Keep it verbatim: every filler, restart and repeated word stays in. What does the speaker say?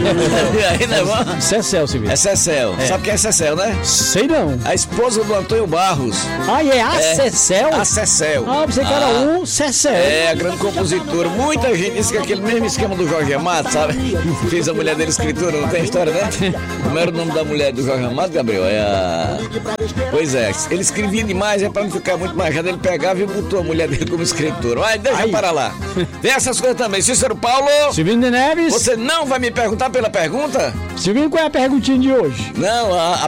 Aí, não é bom? Cecel, Silvino. É Cecel. É. Sabe quem é Cecel, né? Sei não. A esposa do Antônio Barros. Ah, é a é. Cecel? A Cecel. Ah, você que era ah. um Cecel. É, a grande compositora. Muita gente disse que aquele mesmo esquema do Jorge Amado, sabe? Fez a mulher dele escritora, não tem história, né? Como era o nome da mulher do Jorge Amado, Gabriel? É a... Pois é, ele escrevia demais, é pra não ficar muito marcado. Ele pegava e botou a mulher dele como escritora. Mas deixa Ai. para lá. Tem essas coisas também. Cícero Paulo. Silvino de Neves. Você não vai me perguntar pela pergunta? Silvino, qual é a perguntinha de hoje? Não, a,